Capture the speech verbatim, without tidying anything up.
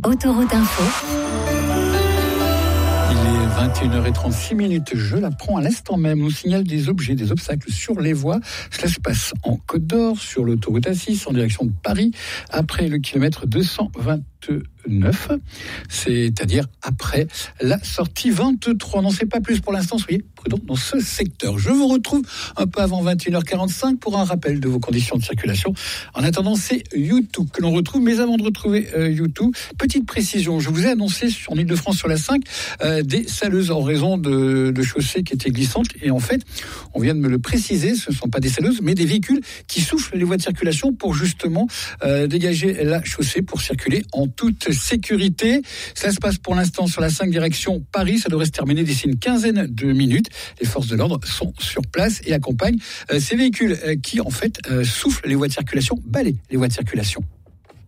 Autoroute Info. Il est vingt et une heures trente-six minutes, je l'apprends à l'instant même. On signale des objets, des obstacles sur les voies. Cela se passe en Côte d'Or, sur l'autoroute A six, en direction de Paris, après le kilomètre deux cent vingt-neuf, c'est-à-dire après la sortie vingt-trois. N'en sait pas plus pour l'instant, soyez prudents dans ce secteur. Je vous retrouve un peu avant vingt et une heures quarante-cinq pour un rappel de vos conditions de circulation. En attendant, c'est YouTube que l'on retrouve. Mais avant de retrouver euh, YouTube, petite précision, je vous ai annoncé en Ile-de-France sur la cinq euh, des saleuses en raison de, de chaussées qui étaient glissantes. Et en fait, on vient de me le préciser, ce ne sont pas des saleuses, mais des véhicules qui soufflent les voies de circulation pour justement euh, dégager la chaussée pour circuler en toute sécurité. Ça se passe pour l'instant sur la cinq direction Paris. Ça devrait se terminer d'ici une quinzaine de minutes. Les forces de l'ordre sont sur place et accompagnent euh, ces véhicules euh, qui en fait euh, soufflent les voies de circulation, balayent les voies de circulation.